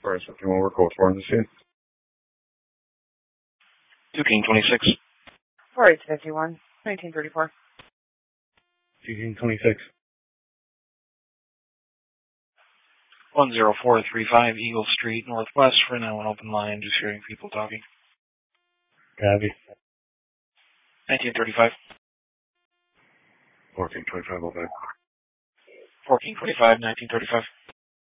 First, if you want to work, what's on the scene? 2 King 26. 4851, 1934. 2 King 26. 10435 Eagle Street, Northwest, for now an open line, just hearing people talking. Copy. 1935. 4 King 25, okay. 4 King 25, 1935.